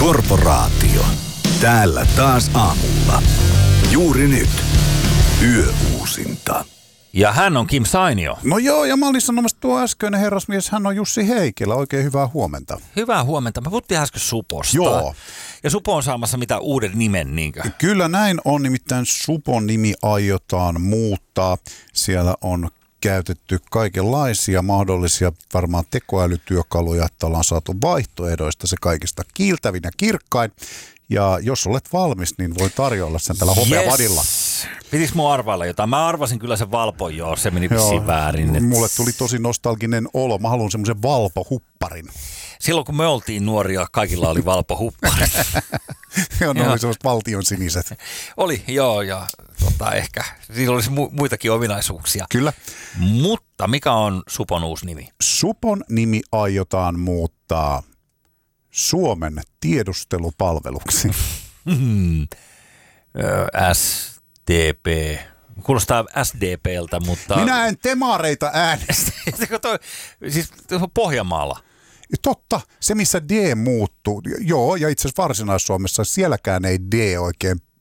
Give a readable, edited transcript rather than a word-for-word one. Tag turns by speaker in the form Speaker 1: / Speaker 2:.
Speaker 1: Korporaatio. Täällä taas aamulla. Juuri nyt. Yöuusinta.
Speaker 2: Ja hän on Kim Sainio.
Speaker 3: No joo, ja mä olin sanomassa tuo äskeinen herrasmies, hän on Jussi Heikelä. Oikein hyvää huomenta.
Speaker 2: Hyvää huomenta. Me puhuttiin äsken Suposta.
Speaker 3: Joo.
Speaker 2: Ja Supo on saamassa mitä uuden nimen, niinkö?
Speaker 3: Kyllä näin on, nimittäin Supon nimi aiotaan muuttaa. Siellä on käytetty kaikenlaisia mahdollisia varmaan tekoälytyökaluja, että ollaan saatu vaihtoehdoista se kaikista kiiltävin ja kirkkain. Ja jos olet valmis, niin voi tarjoilla sen tällä hopeavadilla.
Speaker 2: Pitikö mun arvailla jotain? Mä arvasin kyllä sen Valpon, joo, se meni vissiin väärin.
Speaker 3: Mulle tuli tosi nostalginen olo. Mä haluan semmoisen Valpo-hupparin.
Speaker 2: Silloin kun me oltiin nuoria, kaikilla oli Valpo-huppari.
Speaker 3: Joo, ne oli semmoiset valtion siniset.
Speaker 2: Oli, joo, ja ehkä. Siinä olisi muitakin ominaisuuksia.
Speaker 3: Kyllä.
Speaker 2: Mutta mikä on Supon uusi nimi?
Speaker 3: Supon nimi aiotaan muuttaa Suomen tiedustelupalveluksi.
Speaker 2: SDP. Kuulostaa SDPltä, mutta...
Speaker 3: Minä en demareita äänestä.
Speaker 2: Siis Pohjanmaalla.
Speaker 3: Totta, se missä D muuttuu. Joo, ja itse asiassa Varsinais-Suomessa sielläkään ei D oikein